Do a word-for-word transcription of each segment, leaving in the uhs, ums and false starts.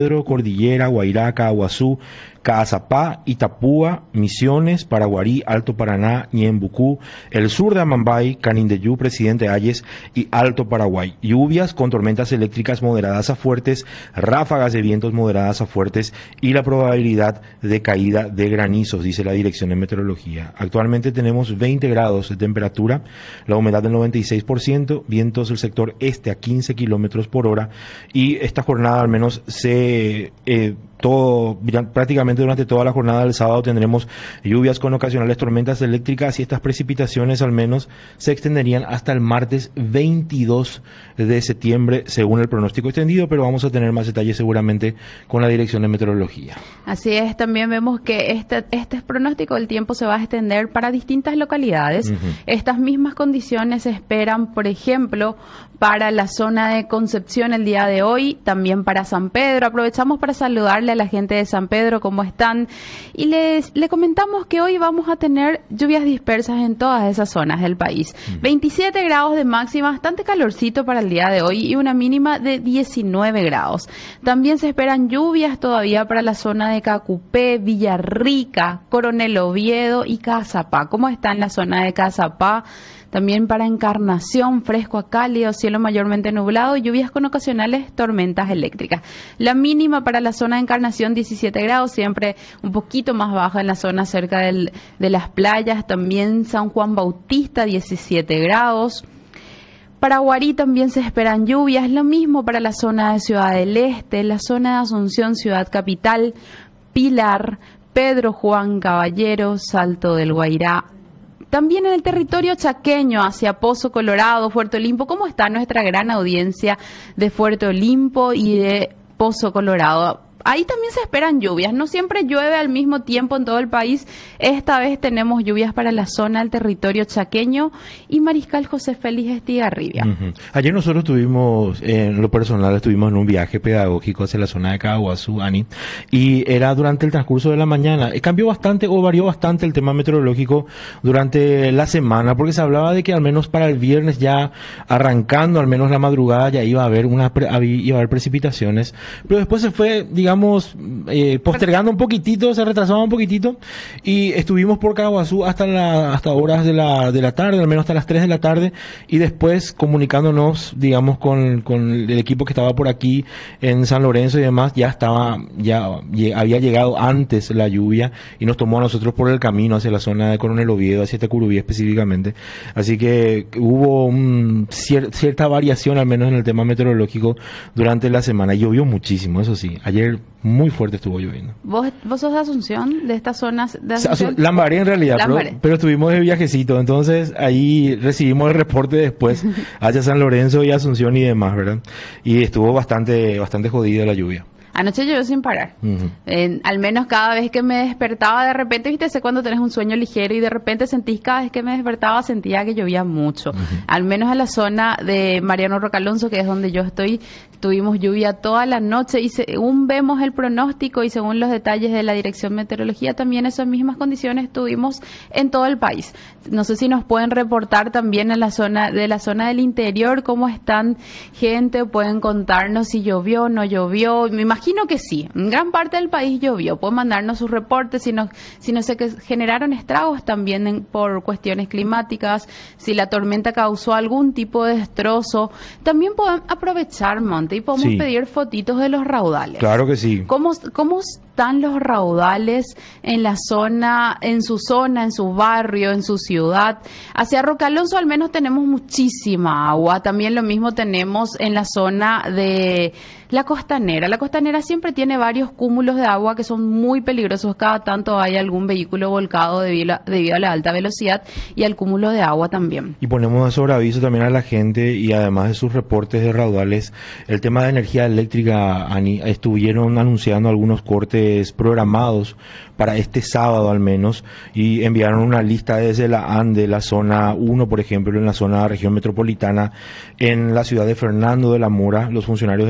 Pedro, Cordillera, Guairá, Caguazú, Caazapá, Itapúa, Misiones, Paraguarí, Alto Paraná, Ñembucú, el sur de Amambay, Canindeyú, Presidente Hayes y Alto Paraguay. Lluvias con tormentas eléctricas moderadas a fuertes, ráfagas de vientos moderadas a fuertes y la probabilidad de caída de granizos, dice la Dirección de Meteorología. Actualmente tenemos veinte grados de temperatura, la humedad del noventa y seis por ciento, vientos del sector este a quince kilómetros por hora y esta jornada al menos se... Eh, todo, prácticamente durante toda la jornada del sábado tendremos lluvias con ocasionales tormentas eléctricas y estas precipitaciones al menos se extenderían hasta el martes veintidós de septiembre según el pronóstico extendido, pero vamos a tener más detalles seguramente con la Dirección de Meteorología. Así es, también vemos que este, este pronóstico del tiempo se va a extender para distintas localidades. Uh-huh. Estas mismas condiciones se esperan, por ejemplo, para la zona de Concepción el día de hoy, también para San Pedro. Aprovechamos para saludarle a la gente de San Pedro, ¿cómo están? Y les le comentamos que hoy vamos a tener lluvias dispersas en todas esas zonas del país. Mm. veintisiete grados de máxima, bastante calorcito para el día de hoy y una mínima de diecinueve grados. También se esperan lluvias todavía para la zona de Cacupé, Villarrica, Coronel Oviedo y Caazapá. ¿Cómo está en la zona de Caazapá? También para Encarnación, fresco a cálido, cielo mayormente nublado, lluvias con ocasionales tormentas eléctricas. La mínima para la zona de Encarnación, diecisiete grados, siempre un poquito más baja en la zona cerca del, de las playas. También San Juan Bautista, diecisiete grados. Para Guarí también se esperan lluvias, lo mismo para la zona de Ciudad del Este, la zona de Asunción, Ciudad Capital, Pilar, Pedro Juan Caballero, Salto del Guairá. También en el territorio chaqueño, hacia Pozo Colorado, Fuerte Olimpo, ¿cómo está nuestra gran audiencia de Fuerte Olimpo y de Pozo Colorado? Ahí también se esperan lluvias, no siempre llueve al mismo tiempo en todo el país. Esta vez tenemos lluvias para la zona del territorio chaqueño y Mariscal José Félix Estigarribia. Uh-huh. Ayer nosotros tuvimos, eh, en lo personal, estuvimos en un viaje pedagógico hacia la zona de Caguazú, Ani, y era durante el transcurso de la mañana. Eh, cambió bastante o varió bastante el tema meteorológico durante la semana, porque se hablaba de que al menos para el viernes ya arrancando, al menos la madrugada, ya iba a haber, una, iba a haber precipitaciones, pero después se fue, digamos, digamos, eh, postergando un poquitito, se retrasaba un poquitito y estuvimos por Caguazú hasta la, hasta horas de la, de la tarde, al menos hasta las tres de la tarde y después comunicándonos, digamos, con, con el equipo que estaba por aquí en San Lorenzo y demás, ya estaba, ya, ya había llegado antes la lluvia y nos tomó a nosotros por el camino hacia la zona de Coronel Oviedo, hacia Tecurubí específicamente, así que hubo un, cier, cierta variación al menos en el tema meteorológico durante la semana, y llovió muchísimo, eso sí, ayer muy fuerte estuvo lloviendo. ¿Vos, vos sos de Asunción? ¿De estas zonas de Asunción? Lambaré en realidad, Lambaré. Pero, pero estuvimos de viajecito, entonces ahí recibimos el reporte después hacia San Lorenzo y Asunción y demás, ¿verdad? Y estuvo bastante, bastante jodida la lluvia. Anoche llovió sin parar. Uh-huh. Eh, al menos cada vez que me despertaba, de repente, viste, sé cuando tenés un sueño ligero y de repente sentís, cada vez que me despertaba sentía que llovía mucho. Uh-huh. Al menos en la zona de Mariano Rocalonso, que es donde yo estoy, tuvimos lluvia toda la noche y según vemos el pronóstico y según los detalles de la Dirección de Meteorología, también esas mismas condiciones tuvimos en todo el país. No sé si nos pueden reportar también en la zona de la zona del interior cómo están, gente, pueden contarnos si llovió o no llovió. Me imagino Imagino que sí, en gran parte del país llovió, pueden mandarnos sus reportes si no, si no sé que generaron estragos también en, por cuestiones climáticas, si la tormenta causó algún tipo de destrozo, también podemos aprovechar, Monte, y podemos sí. pedir fotitos de los raudales. Claro que sí. ¿Cómo, cómo están los raudales en la zona, en su zona, en su barrio, en su ciudad? Hacia Rocalonso al menos tenemos muchísima agua, también lo mismo tenemos en la zona de la costanera. La costanera siempre tiene varios cúmulos de agua que son muy peligrosos. Cada tanto hay algún vehículo volcado debido a, debido a la alta velocidad y al cúmulo de agua también. Y ponemos sobre aviso también a la gente y además de sus reportes de raudales, el tema de energía eléctrica, Ani, estuvieron anunciando algunos cortes programados para este sábado al menos y enviaron una lista desde la ANDE, la zona uno, por ejemplo, en la zona región metropolitana, en la ciudad de Fernando de la Mora. Los funcionarios de la ANDE van a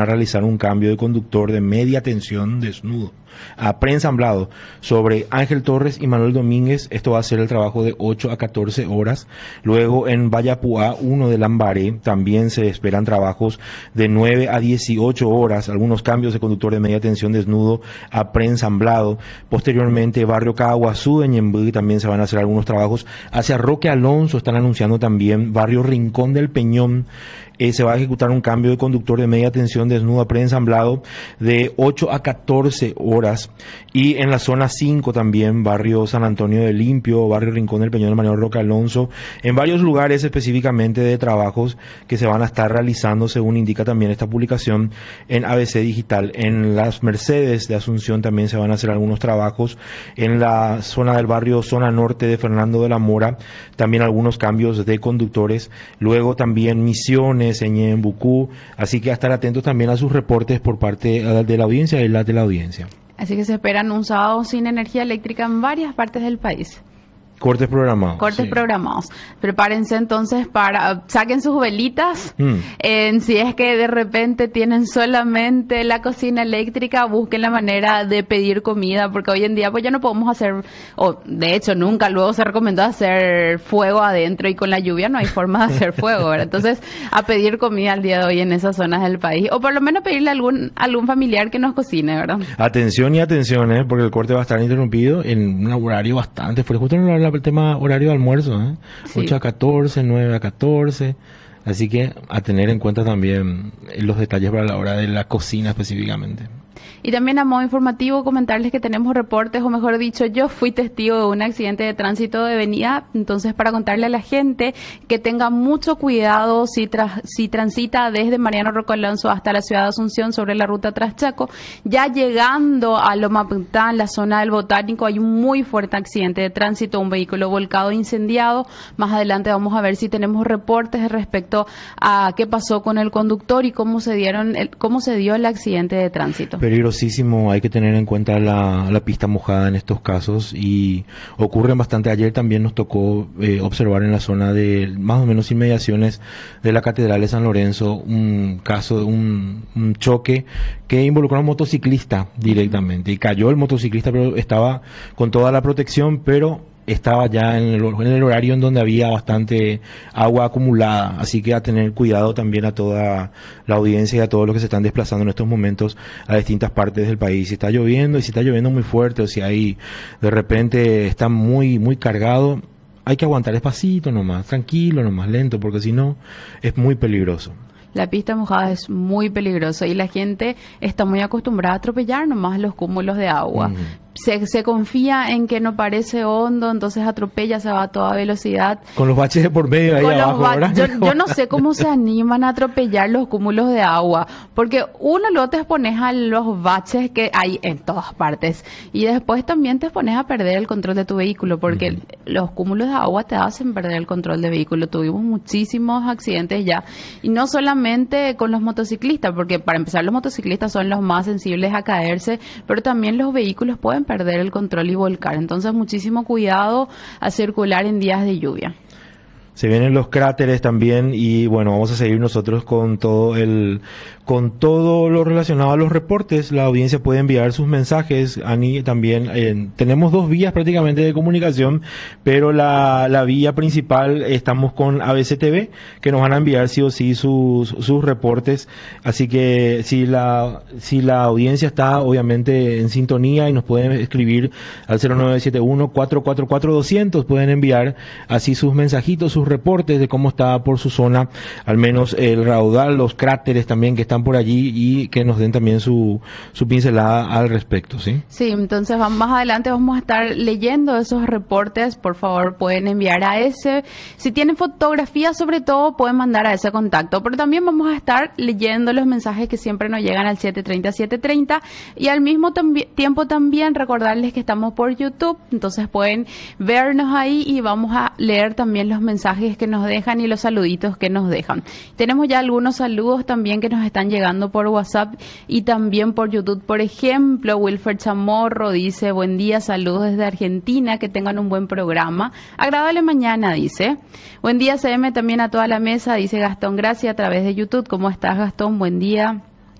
realizar un cambio de conductor de media tensión desnudo a preensamblado sobre Ángel Torres y Manuel Domínguez. Esto va a ser el trabajo de ocho a catorce horas. Luego en Vallapuá uno de Lambaré también se esperan trabajos de nueve a dieciocho horas, algunos cambios de conductor de media tensión desnudo a preensamblado. Posteriormente Barrio Caguazú de Ñemby también se van a hacer algunos trabajos. Hacia Roque Alonso están anunciando también. Barrio Rincón del Peñón eh, se va a ejecutar un cambio de conductor de media tensión desnudo a preensamblado de ocho a catorce horas. Y en la zona cinco también, Barrio San Antonio de Limpio, Barrio Rincón del Peñón, Manuel Roque Alonso, en varios lugares específicamente de trabajos que se van a estar realizando, según indica también esta publicación en A B C Digital. En las Mercedes de Asunción también se van a hacer algunos trabajos. En la zona del barrio Zona Norte de Fernando de la Mora, también algunos cambios de conductores. Luego también Misiones, en Ñembucú, así que a estar atentos también a sus reportes por parte de la audiencia y la de la audiencia. Así que se esperan un sábado sin energía eléctrica en varias partes del país. Cortes programados. Cortes sí. programados. Prepárense entonces para, saquen sus velitas. Mm. Eh, si es que de repente tienen solamente la cocina eléctrica, busquen la manera de pedir comida, porque hoy en día pues ya no podemos hacer, o de hecho nunca luego se recomendó hacer fuego adentro, y con la lluvia no hay forma de hacer fuego, ¿verdad? Entonces, a pedir comida al día de hoy en esas zonas del país, o por lo menos pedirle a algún, algún familiar que nos cocine, ¿verdad? Atención y atención, ¿eh? Porque el corte va a estar interrumpido en un horario bastante fuerte. Justo en el tema horario de almuerzo, ¿eh? Sí. ocho a catorce, nueve a catorce, así que a tener en cuenta también los detalles para la hora de la cocina específicamente. Y también a modo informativo comentarles que tenemos reportes, o mejor dicho, yo fui testigo de un accidente de tránsito de avenida, entonces para contarle a la gente que tenga mucho cuidado si, tra si transita desde Mariano Roque Alonso hasta la ciudad de Asunción sobre la ruta Traschaco. Ya llegando a Lomapután, la zona del Botánico, hay un muy fuerte accidente de tránsito, un vehículo volcado incendiado. Más adelante vamos a ver si tenemos reportes respecto a qué pasó con el conductor y cómo se dieron el, cómo se dio el accidente de tránsito. Peligrosísimo, hay que tener en cuenta la, la pista mojada en estos casos, y ocurren bastante. Ayer también nos tocó eh, observar en la zona de más o menos inmediaciones de la Catedral de San Lorenzo un caso de un, un choque que involucró a un motociclista directamente, y cayó el motociclista, pero estaba con toda la protección, pero estaba ya en el, en el horario en donde había bastante agua acumulada, así que a tener cuidado también a toda la audiencia y a todos los que se están desplazando en estos momentos a distintas partes del país. Si está lloviendo, y si está lloviendo muy fuerte, o si hay de repente está muy muy cargado, hay que aguantar despacito nomás, tranquilo nomás, lento, porque si no es muy peligroso. La pista mojada es muy peligrosa y la gente está muy acostumbrada a atropellar nomás los cúmulos de agua. Uh-huh. Se, se confía en que no parece hondo, entonces atropella, se va a toda velocidad. Con los baches de por medio ahí Con abajo, ¿verdad? Yo, yo no sé cómo se animan a atropellar los cúmulos de agua, porque uno luego te expones a los baches que hay en todas partes, y después también te expones a perder el control de tu vehículo, porque uh-huh. los cúmulos de agua te hacen perder el control de vehículo. Tuvimos muchísimos accidentes ya, y no solamente con los motociclistas, porque para empezar los motociclistas son los más sensibles a caerse, pero también los vehículos pueden perder el control y volcar. Entonces, muchísimo cuidado a circular en días de lluvia. Se vienen los cráteres también, y bueno, vamos a seguir nosotros con todo el con todo lo relacionado a los reportes. La audiencia puede enviar sus mensajes. Ani, también eh, tenemos dos vías prácticamente de comunicación, pero la, la vía principal estamos con A B C T V, que nos van a enviar sí o sí sus, sus reportes. Así que si la si la audiencia está obviamente en sintonía, y nos pueden escribir al cero nueve siete uno, cuatro cuatro cuatro, doscientos, pueden enviar así sus mensajitos, sus reportes de cómo está por su zona, al menos el raudal, los cráteres también que están por allí, y que nos den también su, su pincelada al respecto, ¿sí? Sí, entonces vamos, más adelante vamos a estar leyendo esos reportes. Por favor, pueden enviar a ese. Si tienen fotografías, sobre todo, pueden mandar a ese contacto, pero también vamos a estar leyendo los mensajes que siempre nos llegan al siete treinta, siete treinta, y al mismo tambi- tiempo también recordarles que estamos por YouTube, entonces pueden vernos ahí, y vamos a leer también los mensajes que nos dejan y los saluditos que nos dejan. Tenemos ya algunos saludos también que nos están llegando por WhatsApp y también por YouTube. Por ejemplo, Wilfred Chamorro dice: buen día, saludos desde Argentina, que tengan un buen programa, agradable mañana, dice. Buen día, C M, también a toda la mesa, dice Gastón Gracia a través de YouTube. ¿Cómo estás, Gastón? Buen día.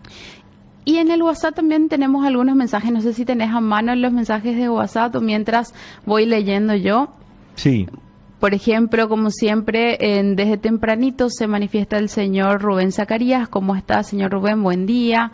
Y en el WhatsApp también tenemos algunos mensajes, no sé si tenés a mano los mensajes de WhatsApp o mientras voy leyendo yo. Sí. Por ejemplo, como siempre, en, desde tempranito se manifiesta el señor Rubén Zacarías. ¿Cómo está, señor Rubén? Buen día.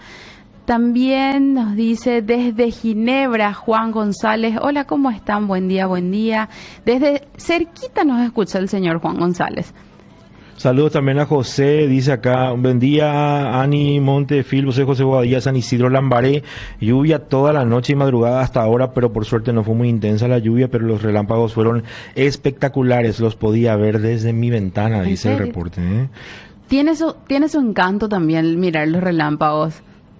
También nos dice desde Ginebra, Juan González. Hola, ¿cómo están? Buen día, buen día. Desde cerquita nos escucha el señor Juan González. Saludos también a José, dice acá, un buen día, Ani Montefil, José José Bobadilla, San Isidro Lambaré, lluvia toda la noche y madrugada hasta ahora, pero por suerte no fue muy intensa la lluvia, pero los relámpagos fueron espectaculares, los podía ver desde mi ventana, dice el reporte. ¿eh? Tiene su, tiene su encanto también mirar los relámpagos.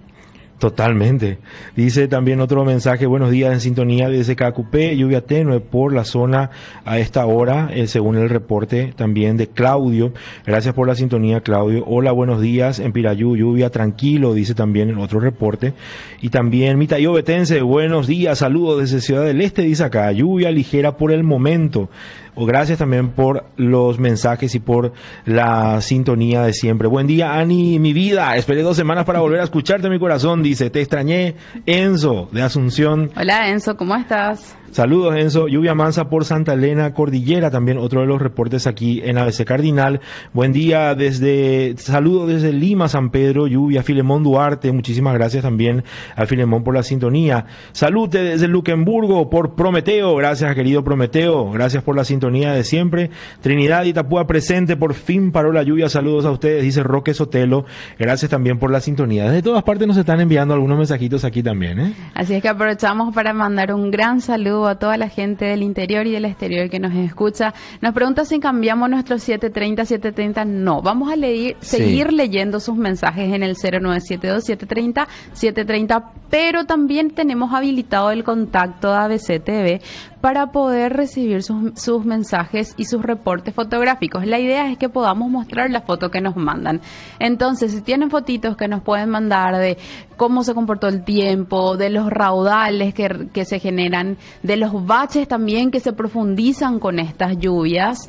Totalmente. Dice también otro mensaje, buenos días en sintonía desde Cacupé, lluvia tenue por la zona a esta hora, eh, según el reporte también de Claudio. Gracias por la sintonía, Claudio. Hola, buenos días en Pirayú, lluvia tranquilo, dice también en otro reporte. Y también Mitayo Betense, buenos días, saludos desde Ciudad del Este, dice acá, lluvia ligera por el momento. O gracias también por los mensajes y por la sintonía de siempre. Buen día, Ani, mi vida. Esperé dos semanas para volver a escucharte, mi corazón. Dice, te extrañé. Enzo, de Asunción. Hola, Enzo, ¿cómo estás? Saludos, Enzo. Lluvia mansa por Santa Elena, Cordillera. También otro de los reportes aquí en A B C Cardinal. Buen día desde, saludos desde Lima, San Pedro. Lluvia, Filemón Duarte. Muchísimas gracias también a Filemón por la sintonía. Salute desde Luxemburgo por Prometeo. Gracias, querido Prometeo. Gracias por la sintonía de siempre. Trinidad Itapúa presente. Por fin paró la lluvia. Saludos a ustedes, dice Roque Sotelo. Gracias también por la sintonía. Desde todas partes nos están enviando algunos mensajitos aquí también, ¿eh? Así es que aprovechamos para mandar un gran saludo a toda la gente del interior y del exterior que nos escucha. Nos pregunta si cambiamos nuestros siete treinta, siete treinta. No, vamos a leer, sí. seguir leyendo sus mensajes en el cero nueve siete dos, siete treinta, siete treinta, pero también tenemos habilitado el contacto de A B C T V para poder recibir sus, sus mensajes y sus reportes fotográficos. La idea es que podamos mostrar la foto que nos mandan. Entonces, si tienen fotitos que nos pueden mandar de cómo se comportó el tiempo, de los raudales que, que se generan, de los baches también que se profundizan con estas lluvias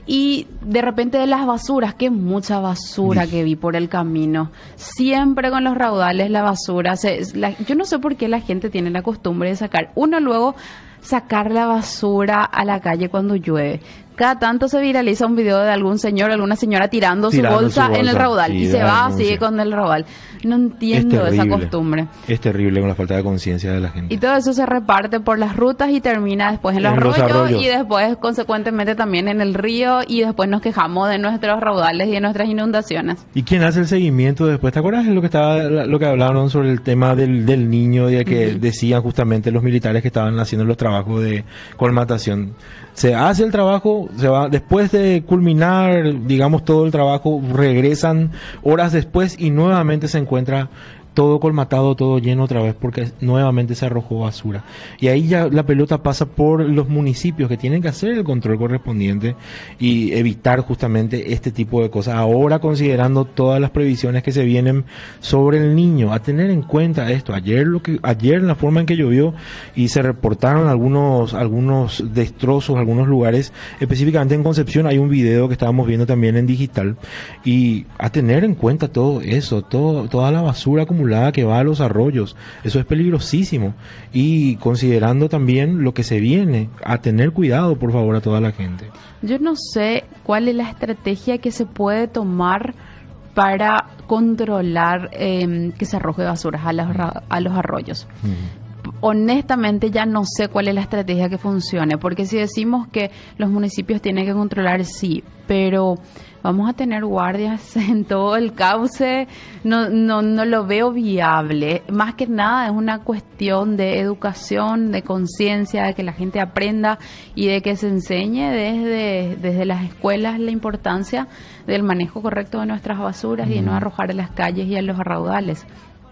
y de repente de las basuras, que mucha basura que vi por el camino. Siempre con los raudales la basura, se, la, yo no sé por qué la gente tiene la costumbre de sacar, uno luego sacar la basura a la calle cuando llueve. Cada tanto se viraliza un video de algún señor, alguna señora tirando, tirando su, bolsa su bolsa en el raudal sí, y se va así con el raudal. No entiendo esa costumbre. Es terrible con la falta de conciencia de la gente. Y todo eso se reparte por las rutas y termina después en los, en arroyos, los arroyos y después consecuentemente también en el río y después nos quejamos de nuestros raudales y de nuestras inundaciones. ¿Y quién hace el seguimiento después? ¿Te acuerdas de lo que estaba, lo que hablaron sobre el tema del, del niño y de que uh-huh. decían justamente los militares que estaban haciendo los trabajos de colmatación? Se hace el trabajo, se va después de culminar, digamos, todo el trabajo, regresan horas después y nuevamente se encuentra todo colmatado, todo lleno otra vez, porque nuevamente se arrojó basura. Y ahí ya la pelota pasa por los municipios que tienen que hacer el control correspondiente y evitar justamente este tipo de cosas. Ahora, considerando todas las previsiones que se vienen sobre el niño, a tener en cuenta esto. Ayer lo que ayer la forma en que llovió y se reportaron algunos algunos destrozos, algunos lugares, específicamente en Concepción hay un video que estábamos viendo también en digital, y a tener en cuenta todo eso, todo toda la basura acumulada que va a los arroyos, eso es peligrosísimo, y considerando también lo que se viene, a tener cuidado por favor a toda la gente. Yo no sé cuál es la estrategia que se puede tomar para controlar eh, que se arroje basuras a los, a los arroyos. Uh-huh. Honestamente ya no sé cuál es la estrategia que funcione, porque si decimos que los municipios tienen que controlar, sí, pero vamos a tener guardias en todo el cauce, no, no, no lo veo viable. Más que nada es una cuestión de educación, de conciencia, de que la gente aprenda y de que se enseñe desde, desde las escuelas la importancia del manejo correcto de nuestras basuras mm. y de no arrojar a las calles y a los raudales.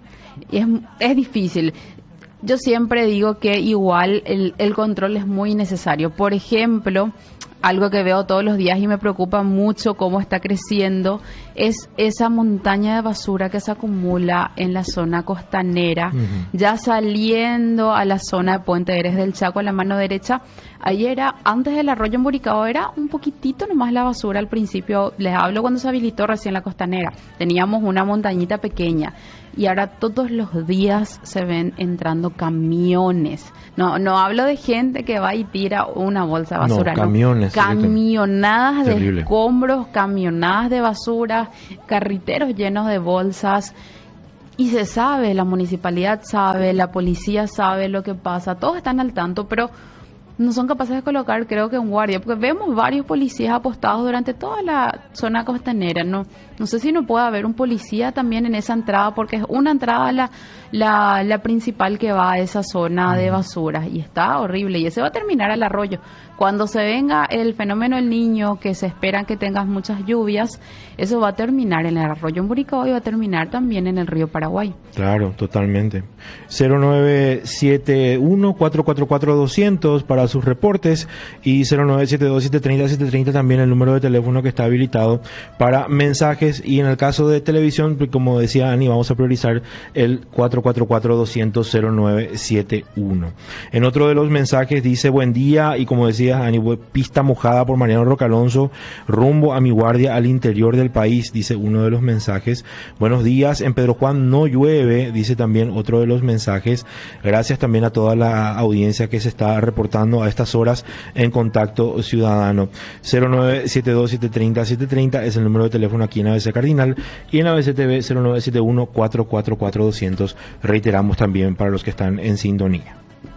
Y es, es difícil. Yo siempre digo que igual el, el control es muy necesario. Por ejemplo, algo que veo todos los días y me preocupa mucho cómo está creciendo es esa montaña de basura que se acumula en la zona costanera, uh-huh. ya saliendo a la zona de Puente Eres del Chaco a la mano derecha. Ahí era, antes del arroyo Emburicado, era un poquitito nomás la basura al principio. Les hablo cuando se habilitó recién la costanera. Teníamos una montañita pequeña. y ahora todos los días se ven entrando camiones. No, no hablo de gente que va y tira una bolsa de basura. No, camiones. No. Camionadas de Terrible. escombros, camionadas de basura, carriteros llenos de bolsas. Y se sabe, la municipalidad sabe, la policía sabe lo que pasa, todos están al tanto, pero no son capaces de colocar, creo que un guardia, porque vemos varios policías apostados durante toda la zona costanera. No, no sé si no puede haber un policía también en esa entrada, porque es una entrada la, la, la principal que va a esa zona de basuras, y está horrible, y ese va a terminar al arroyo. Cuando se venga el fenómeno del Niño, que se esperan que tengas muchas lluvias, eso va a terminar en el arroyo Mburicao y va a terminar también en el río Paraguay. Claro, totalmente. cero nueve siete uno, cuatro cuatro cuatro, doscientos para sus reportes y cero nueve siete dos, siete tres cero, siete tres cero también el número de teléfono que está habilitado para mensajes, y en el caso de televisión, como decía Ani, vamos a priorizar el cuatro cuatro cuatro, doscientos, cero nueve siete uno. En otro de los mensajes dice: buen día, y como decía Ani, pista mojada por Mariano Roca Alonso, rumbo a mi guardia al interior del país, dice uno de los mensajes. Buenos días, en Pedro Juan no llueve, dice también otro de los mensajes. Gracias también a toda la audiencia que se está reportando a estas horas en Contacto Ciudadano. cero nueve siete dos, siete tres cero, siete tres cero es el número de teléfono aquí en A B C Cardinal, y en A B C T V cero nueve siete uno, cuatro cuatro cuatro, doscientos. Reiteramos también para los que están en sintonía.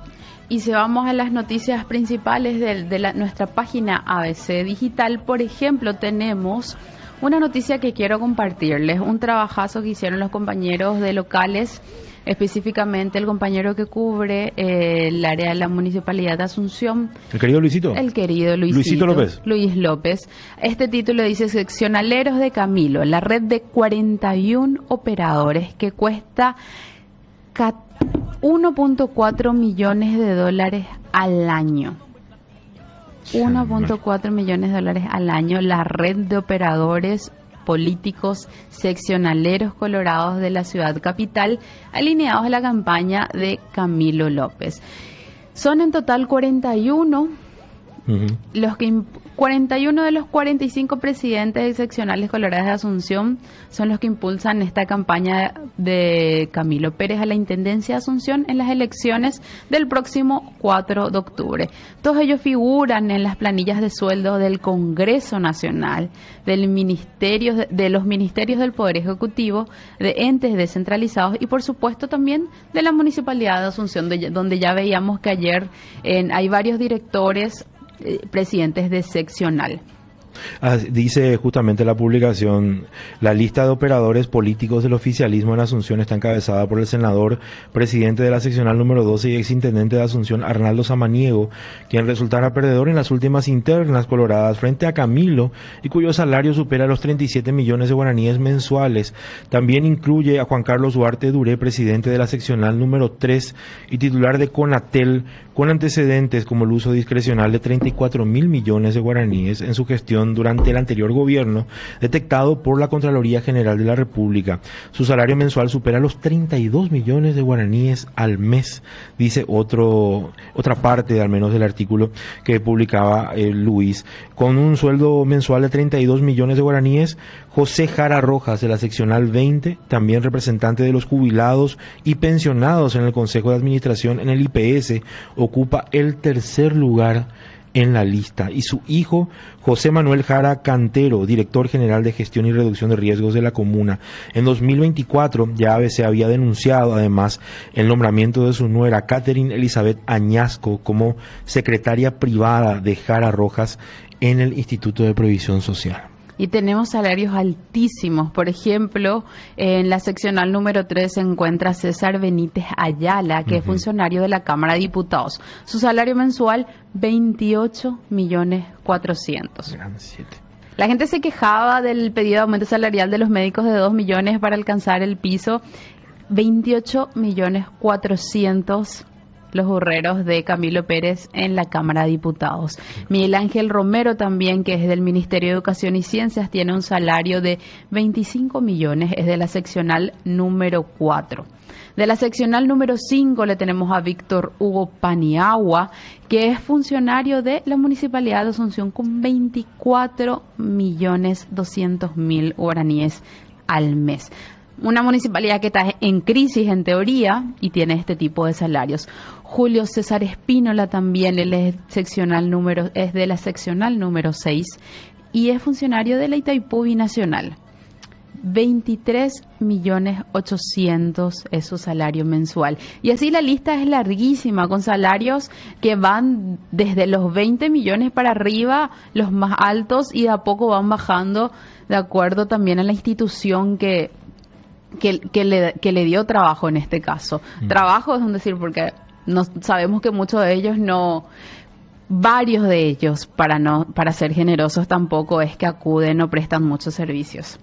Y si vamos a las noticias principales de, de la, nuestra página A B C Digital, por ejemplo, tenemos una noticia que quiero compartirles, un trabajazo que hicieron los compañeros de locales, específicamente el compañero que cubre eh, el área de la Municipalidad de Asunción. El querido Luisito. El querido Luisito, Luisito López. Luis López. Este título dice: Seccionaleros de Camilo, la red de cuarenta y uno operadores que cuesta uno punto cuatro millones de dólares al año. uno punto cuatro millones de dólares al año, la red de operadores políticos seccionaleros colorados de la ciudad capital, alineados a la campaña de Camilo López. Son en total cuarenta y uno, uh-huh. los que cuarenta y uno de los cuarenta y cinco presidentes de seccionales coloradas de Asunción son los que impulsan esta campaña de Camilo Pérez a la Intendencia de Asunción en las elecciones del próximo cuatro de octubre. Todos ellos figuran en las planillas de sueldo del Congreso Nacional, del Ministerio, de los Ministerios del Poder Ejecutivo, de entes descentralizados y por supuesto también de la Municipalidad de Asunción, de, donde ya veíamos que ayer en, hay varios directores Eh, presidentes de seccional. Ah, dice justamente la publicación: la lista de operadores políticos del oficialismo en Asunción está encabezada por el senador, presidente de la seccional número doce y exintendente de Asunción, Arnaldo Samaniego, quien resultara perdedor en las últimas internas coloradas frente a Camilo y cuyo salario supera los treinta y siete millones de guaraníes mensuales. También incluye a Juan Carlos Duarte Duré, presidente de la seccional número tres y titular de Conatel, con antecedentes como el uso discrecional de treinta y cuatro mil millones de guaraníes en su gestión durante el anterior gobierno, detectado por la Contraloría General de la República. Su salario mensual supera los treinta y dos millones de guaraníes al mes, dice otro otra parte al menos del artículo que publicaba eh, Luis. Con un sueldo mensual de treinta y dos millones de guaraníes, José Jara Rojas, de la seccional veinte, también representante de los jubilados y pensionados en el Consejo de Administración en el I P S, ocupa el tercer lugar en la lista, y su hijo José Manuel Jara Cantero, director general de gestión y reducción de riesgos de la comuna. En dos mil veinticuatro ya A B C había denunciado además el nombramiento de su nuera Catherine Elizabeth Añasco como secretaria privada de Jara Rojas en el Instituto de Previsión Social. Y tenemos salarios altísimos. Por ejemplo, en la seccional número tres se encuentra César Benítez Ayala, que uh-huh. es funcionario de la Cámara de Diputados. Su salario mensual, veintiocho millones cuatrocientos. La gente se quejaba del pedido de aumento salarial de los médicos de dos millones para alcanzar el piso. veintiocho millones cuatrocientos los burreros de Camilo Pérez en la Cámara de Diputados. Miguel Ángel Romero también, que es del Ministerio de Educación y Ciencias, tiene un salario de veinticinco millones, es de la seccional número cuatro. De la seccional número cinco le tenemos a Víctor Hugo Paniagua, que es funcionario de la Municipalidad de Asunción con veinticuatro millones doscientos mil guaraníes al mes. una municipalidad que está en crisis en teoría y tiene este tipo de salarios. Julio César Espínola también, él es seccional número, es de la seccional número seis y es funcionario de la Itaipú Binacional. veintitrés millones ochocientos es su salario mensual. Y así la lista es larguísima, con salarios que van desde los veinte millones para arriba, los más altos, y de a poco van bajando de acuerdo también a la institución que Que, que, le, que le dio trabajo en este caso. Mm. Trabajo es un decir, porque no, sabemos que muchos de ellos no, varios de ellos, para no para ser generosos, tampoco es que acuden o prestan muchos servicios.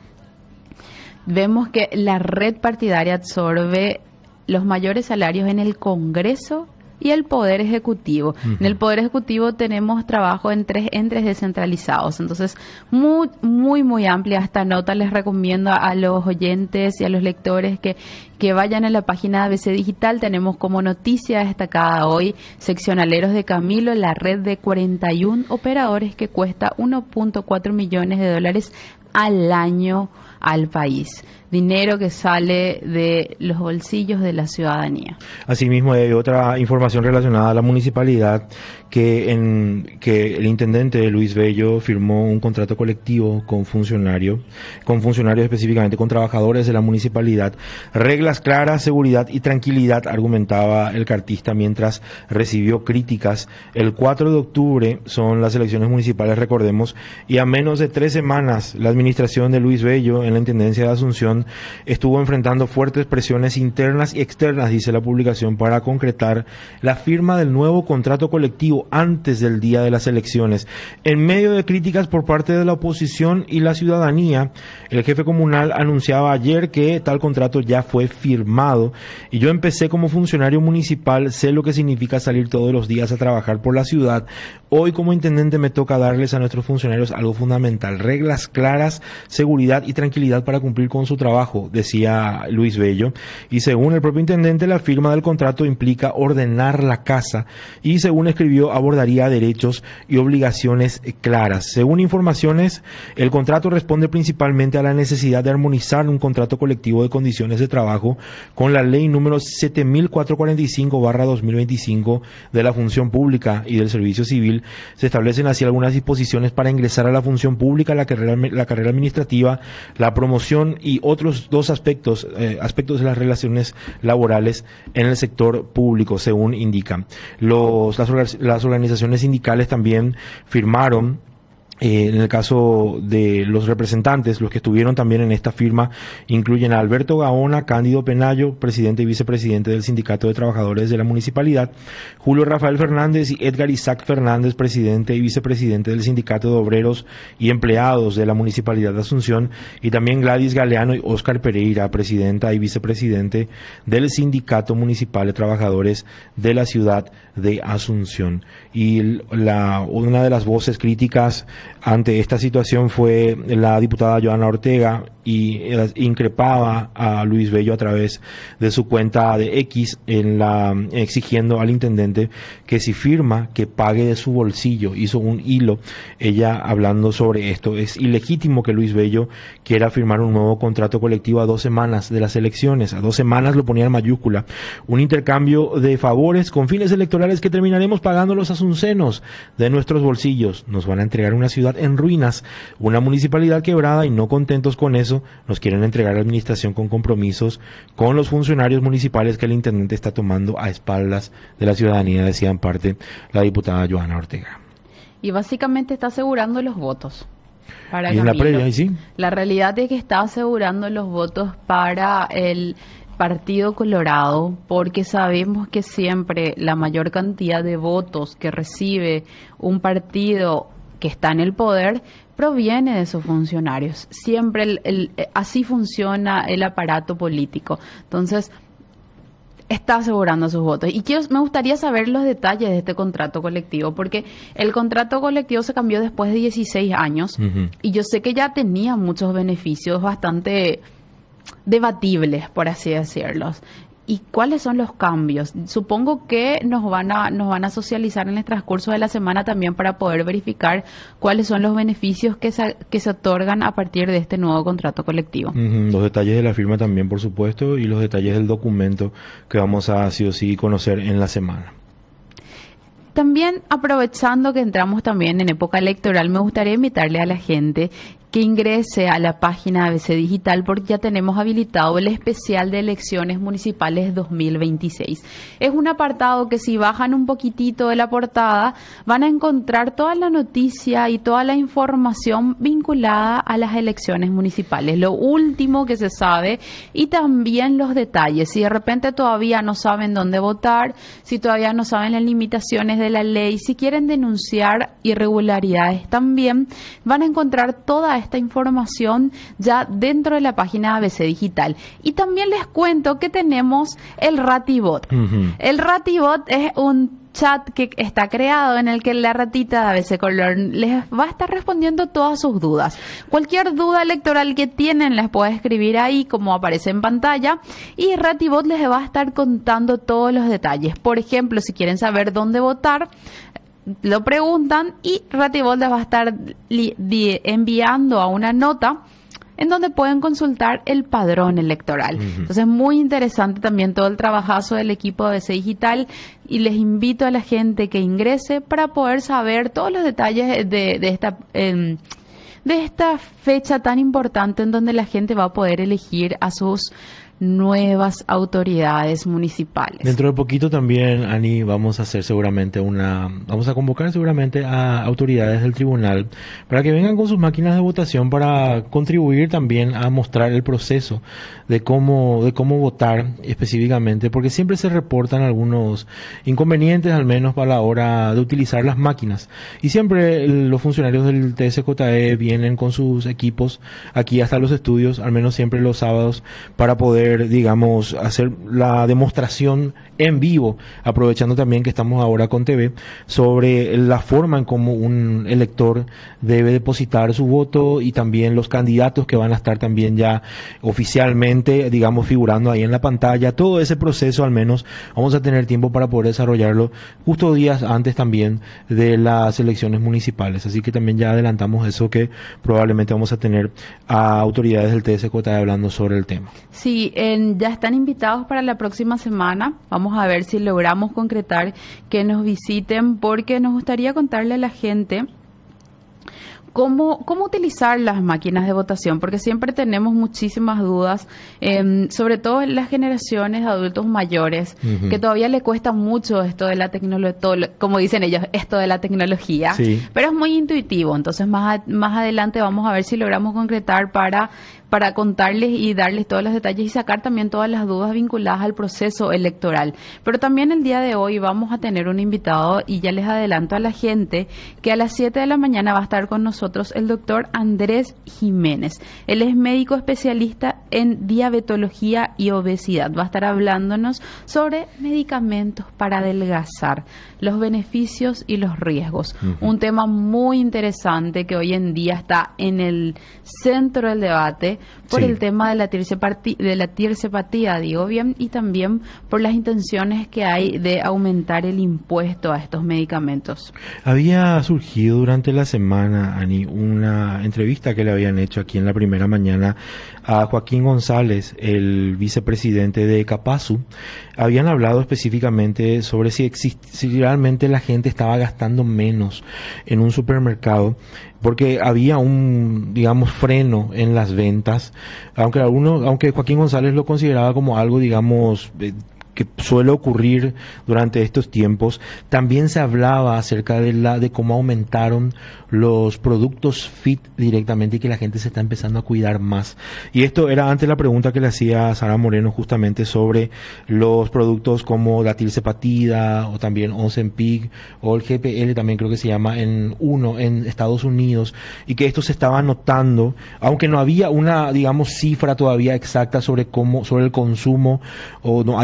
Vemos que la red partidaria absorbe los mayores salarios en el Congreso y el Poder Ejecutivo. Uh-huh. En el Poder Ejecutivo tenemos trabajo en tres entes descentralizados. Entonces, muy, muy, muy amplia esta nota. Les recomiendo a los oyentes y a los lectores que, que vayan a la página de A B C Digital. Tenemos como noticia destacada hoy, seccionaleros de Camilo, la red de cuarenta y uno operadores que cuesta uno punto cuatro millones de dólares al año al país. Dinero que sale de los bolsillos de la ciudadanía. Asimismo, hay otra información relacionada a la municipalidad, que en que el intendente Luis Bello firmó un contrato colectivo con funcionarios, con funcionarios específicamente con trabajadores de la municipalidad. Reglas claras, seguridad y tranquilidad, argumentaba el cartista mientras recibió críticas. El cuatro de octubre son las elecciones municipales, recordemos, y a menos de tres semanas la administración de Luis Bello en la intendencia de Asunción estuvo enfrentando fuertes presiones internas y externas, dice la publicación, para concretar la firma del nuevo contrato colectivo antes del día de las elecciones. En medio de críticas por parte de la oposición y la ciudadanía, el jefe comunal anunciaba ayer que tal contrato ya fue firmado. Y yo empecé como funcionario municipal, sé lo que significa salir todos los días a trabajar por la ciudad. Hoy como intendente me toca darles a nuestros funcionarios algo fundamental: reglas claras, seguridad y tranquilidad para cumplir con su trabajo, decía Luis Bello. Y según el propio intendente, la firma del contrato implica ordenar la casa y, según escribió, abordaría derechos y obligaciones claras. Según informaciones, el contrato responde principalmente a la necesidad de armonizar un contrato colectivo de condiciones de trabajo con la ley número siete mil cuatrocientos cuarenta y cinco barra dos mil veinticinco de la función pública y del servicio civil. Se establecen así algunas disposiciones para ingresar a la función pública, la carrera, la carrera administrativa, la promoción y otros dos aspectos, eh, aspectos de las relaciones laborales en el sector público, según indica. Los, las, las organizaciones sindicales también firmaron. Eh, en el caso de los representantes, los que estuvieron también en esta firma incluyen a Alberto Gaona, Cándido Penayo, presidente y vicepresidente del Sindicato de Trabajadores de la Municipalidad, Julio Rafael Fernández y Edgar Isaac Fernández, presidente y vicepresidente del Sindicato de Obreros y Empleados de la Municipalidad de Asunción, y también Gladys Galeano y Óscar Pereira, presidenta y vicepresidente del Sindicato Municipal de Trabajadores de la ciudad de Asunción. Y la, una de las voces críticas ante esta situación fue la diputada Joana Ortega, y increpaba a Luis Bello a través de su cuenta de X, en la exigiendo al intendente que si firma, que pague de su bolsillo. Hizo un hilo ella hablando sobre esto. Es ilegítimo que Luis Bello quiera firmar un nuevo contrato colectivo a dos semanas de las elecciones. A dos semanas lo ponía en mayúscula. Un intercambio de favores con fines electorales que terminaremos pagando los asuncenos de nuestros bolsillos. Nos van a entregar una ciudad en ruinas, una municipalidad quebrada, y no contentos con eso, nos quieren entregar la administración con compromisos con los funcionarios municipales que el intendente está tomando a espaldas de la ciudadanía, decía en parte la diputada Joana Ortega. Y básicamente está asegurando los votos para ¿Y en la previa, sí? La realidad es que está asegurando los votos para el Partido Colorado, porque sabemos que siempre la mayor cantidad de votos que recibe un partido que está en el poder proviene de sus funcionarios. Siempre el, el, así funciona el aparato político. Entonces, está asegurando sus votos. Y quiero, me gustaría saber los detalles de este contrato colectivo, porque el contrato colectivo se cambió después de dieciséis años, uh-huh. y yo sé que ya tenía muchos beneficios bastante debatibles, por así decirlos. ¿Y cuáles son los cambios? Supongo que nos van a nos van a socializar en el transcurso de la semana también para poder verificar cuáles son los beneficios que se, que se otorgan a partir de este nuevo contrato colectivo. Uh-huh. Los detalles de la firma también, por supuesto, y los detalles del documento que vamos a sí o sí conocer en la semana. También, aprovechando que entramos también en época electoral, me gustaría invitarle a la gente que ingrese a la página de A B C Digital, porque ya tenemos habilitado el especial de elecciones municipales dos mil veintiséis. Es un apartado que, si bajan un poquitito de la portada, van a encontrar toda la noticia y toda la información vinculada a las elecciones municipales, lo último que se sabe y también los detalles. Si de repente todavía no saben dónde votar, si todavía no saben las limitaciones de la ley, si quieren denunciar irregularidades, también van a encontrar toda esta información ya dentro de la página de A B C Digital. Y también les cuento que tenemos el Ratibot. Uh-huh. El Ratibot es un chat que está creado en el que la ratita de A B C Color les va a estar respondiendo todas sus dudas. Cualquier duda electoral que tienen les puede escribir ahí, como aparece en pantalla, y Ratibot les va a estar contando todos los detalles. Por ejemplo, si quieren saber dónde votar, lo preguntan y Ratibot les va a estar li- di- enviando a una nota en donde pueden consultar el padrón electoral. Uh-huh. Entonces, muy interesante también todo el trabajazo del equipo de A B C Digital, y les invito a la gente que ingrese para poder saber todos los detalles de, de esta eh, de esta fecha tan importante, en donde la gente va a poder elegir a sus nuevas autoridades municipales. Dentro de poquito también, Ani, vamos a hacer seguramente una, vamos a convocar seguramente a autoridades del tribunal para que vengan con sus máquinas de votación para contribuir también a mostrar el proceso de cómo, de cómo votar específicamente, porque siempre se reportan algunos inconvenientes, al menos para la hora de utilizar las máquinas, y siempre los funcionarios del T S J E vienen con sus equipos aquí hasta los estudios, al menos siempre los sábados, para poder, digamos, hacer la demostración en vivo, aprovechando también que estamos ahora con T V, sobre la forma en cómo un elector debe depositar su voto, y también los candidatos que van a estar también ya oficialmente, digamos, figurando ahí en la pantalla. Todo ese proceso, al menos, vamos a tener tiempo para poder desarrollarlo justo días antes también de las elecciones municipales. Así que también ya adelantamos eso, que probablemente vamos a tener a autoridades del T S J hablando sobre el tema. Sí, eh, ya están invitados para la próxima semana. Vamos a ver si logramos concretar que nos visiten, porque nos gustaría contarle a la gente Cómo, cómo utilizar las máquinas de votación, porque siempre tenemos muchísimas dudas, eh, sobre todo en las generaciones de adultos mayores, uh-huh. que todavía le cuesta mucho esto de la tecnología, como dicen ellos, esto de la tecnología, sí. Pero es muy intuitivo. Entonces más, a, más adelante vamos a ver si logramos concretar para, para contarles y darles todos los detalles y sacar también todas las dudas vinculadas al proceso electoral. Pero también el día de hoy vamos a tener un invitado, y ya les adelanto a la gente que a las siete de la mañana va a estar con nosotros el doctor Andrés Jiménez. Él es médico especialista en diabetología y obesidad. Va a estar hablándonos sobre medicamentos para adelgazar, los beneficios y los riesgos. Uh-huh. Un tema muy interesante que hoy en día está en el centro del debate por sí. el tema de la tirsepatía, de la tirsepatía, digo bien, y también por las intenciones que hay de aumentar el impuesto a estos medicamentos. Había surgido durante la semana, Ani, una entrevista que le habían hecho aquí en La Primera Mañana a Joaquín González, el vicepresidente de Capasu. Habían hablado específicamente sobre si, exist- si realmente la gente estaba gastando menos en un supermercado, porque había un, digamos, freno en las ventas, aunque algunos, aunque Joaquín González lo consideraba como algo, digamos, eh, que suele ocurrir durante estos tiempos. También se hablaba acerca de la de cómo aumentaron los productos fit directamente, y que la gente se está empezando a cuidar más. Y esto era antes la pregunta que le hacía a Sara Moreno, justamente sobre los productos como la tirsepatida, o también Ozempic, o el G P L también creo que se llama en uno en Estados Unidos, y que esto se estaba notando, aunque no había una, digamos, cifra todavía exacta sobre cómo, sobre el consumo, o no hay un no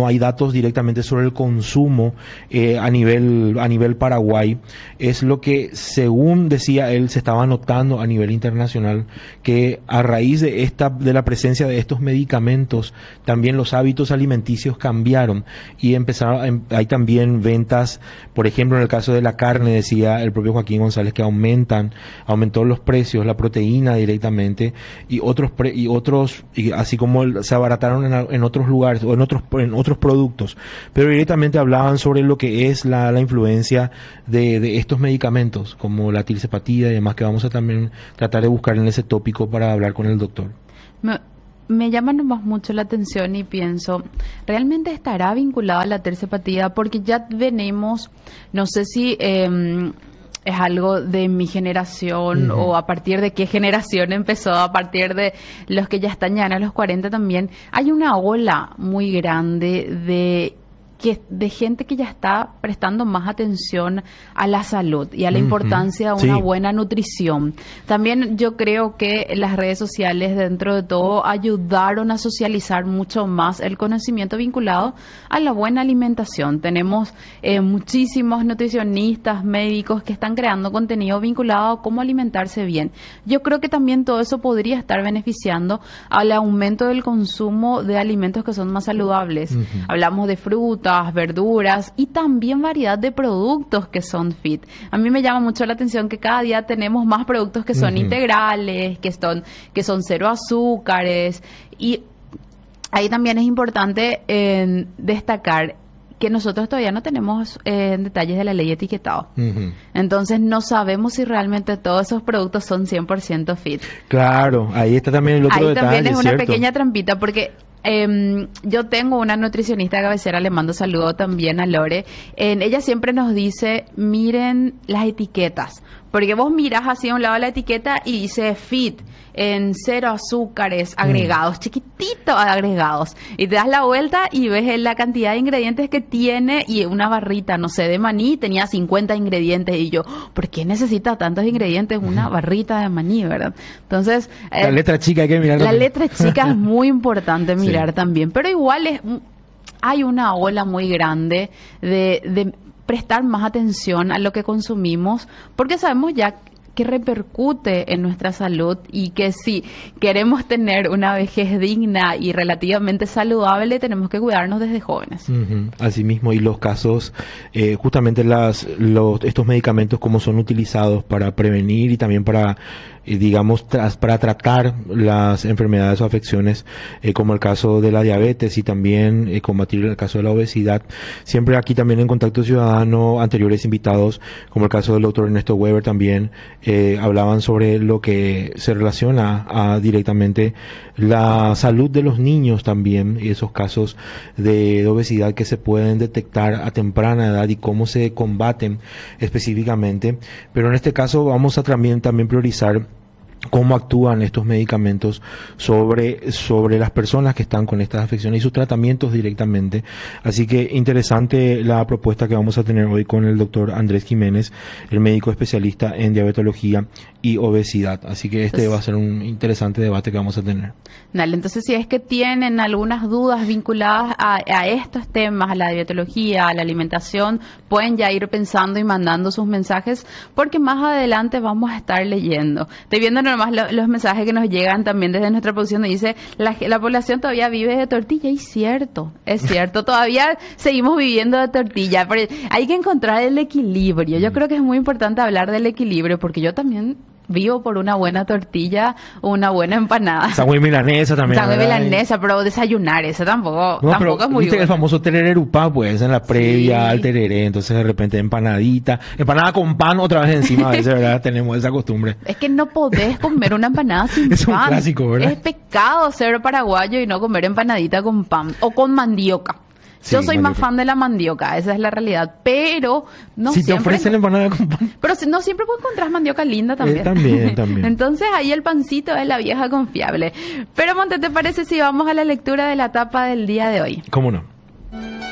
no hay datos directamente sobre el consumo eh, a nivel a nivel Paraguay. Es lo que, según decía él, se estaba notando a nivel internacional, que a raíz de esta de la presencia de estos medicamentos, también los hábitos alimenticios cambiaron y empezaron, hay también ventas, por ejemplo, en el caso de la carne, decía el propio Joaquín González, que aumentan, aumentó los precios, la proteína directamente, y otros pre, y otros, y así como el, se abarataron en, en otros lugares o en otros en otros productos, pero directamente hablaban sobre lo que es la, la influencia de, de estos medicamentos, como la tirsepatida y demás, que vamos a también tratar de buscar en ese tópico para hablar con el doctor. Me, me llama nomás mucho la atención y pienso, ¿realmente estará vinculada a la tirsepatida? Porque ya venimos, no sé si eh, es algo de mi generación uh-huh. o a partir de qué generación empezó, a partir de los que ya están ya a los cuarenta también, hay una ola muy grande de que de gente que ya está prestando más atención a la salud y a la uh-huh. importancia de una sí. buena nutrición. También yo creo que las redes sociales, dentro de todo, ayudaron a socializar mucho más el conocimiento vinculado a la buena alimentación. Tenemos eh, muchísimos nutricionistas, médicos que están creando contenido vinculado a cómo alimentarse bien. Yo creo que también todo eso podría estar beneficiando al aumento del consumo de alimentos que son más saludables. Uh-huh. Hablamos de frutas, verduras y también variedad de productos que son fit. A mí me llama mucho la atención que cada día tenemos más productos que son uh-huh. integrales, que son, que son cero azúcares, y ahí también es importante eh, destacar que nosotros todavía no tenemos eh, detalles de la ley de etiquetado. Uh-huh. Entonces no sabemos si realmente todos esos productos son cien por ciento fit. Claro, ahí está también el otro ahí detalle. Ahí también es una ¿cierto? pequeña trampita, porque Eh, yo tengo una nutricionista cabecera, le mando saludo también a Lore. Eh, ella siempre nos dice, miren las etiquetas, porque vos mirás así a un lado de la etiqueta y dice fit, en cero azúcares agregados, mm. chiquititos agregados, y te das la vuelta y ves la cantidad de ingredientes que tiene, y una barrita, no sé, de maní tenía cincuenta ingredientes, y yo, ¿por qué necesita tantos ingredientes una barrita de maní, verdad? Entonces, eh, la letra chica hay que mirar. La también. letra chica es muy importante mirar sí. también, pero igual es, hay una ola muy grande de, de prestar más atención a lo que consumimos, porque sabemos ya que repercute en nuestra salud, y que si queremos tener una vejez digna y relativamente saludable, tenemos que cuidarnos desde jóvenes. Uh-huh. Asimismo, y los casos, eh, justamente las, los, estos medicamentos, cómo son utilizados para prevenir y también para, eh, digamos, tras, para tratar las enfermedades o afecciones, eh, como el caso de la diabetes, y también eh, combatir el caso de la obesidad. Siempre aquí también en Contacto Ciudadano, anteriores invitados, como el caso del doctor Ernesto Weber también, Eh, hablaban sobre lo que se relaciona a directamente la salud de los niños también, y esos casos de, de obesidad que se pueden detectar a temprana edad y cómo se combaten específicamente. Pero en este caso vamos a también, también priorizar cómo actúan estos medicamentos sobre, sobre las personas que están con estas afecciones y sus tratamientos directamente. Así que interesante la propuesta que vamos a tener hoy con el doctor Andrés Jiménez, el médico especialista en diabetología y obesidad. Así que este entonces va a ser un interesante debate que vamos a tener. Dale, entonces si es que tienen algunas dudas vinculadas a, a estos temas, a la diabetología, a la alimentación, pueden ya ir pensando y mandando sus mensajes, porque más adelante vamos a estar leyendo. Estoy viendo nomás lo, los mensajes que nos llegan también desde nuestra producción, nos dice, la, la población todavía vive de tortilla, y cierto, es cierto, todavía seguimos viviendo de tortilla, pero hay que encontrar el equilibrio. Yo creo que es muy importante hablar del equilibrio, porque yo también vivo por una buena tortilla o una buena empanada. Sándwich milanesa también. Sándwich milanesa, pero desayunar, eso tampoco, no, tampoco es muy bueno. El famoso terererupá, pues, en la previa sí. al tereré, entonces de repente empanadita, empanada con pan otra vez encima, a veces, ¿verdad? Tenemos esa costumbre. Es que no podés comer una empanada sin es pan. Es un clásico, ¿verdad? Es pecado ser paraguayo y no comer empanadita con pan o con mandioca. Sí, yo soy mandioca. Más fan de la mandioca, esa es la realidad, pero no si siempre... Si te ofrecen empanada con pan. Pero no siempre puedo encontrar mandioca linda también. Eh, también, también. Entonces ahí el pancito es la vieja confiable. Pero Monte, ¿te parece si vamos a la lectura de la tapa del día de hoy? ¿Cómo no?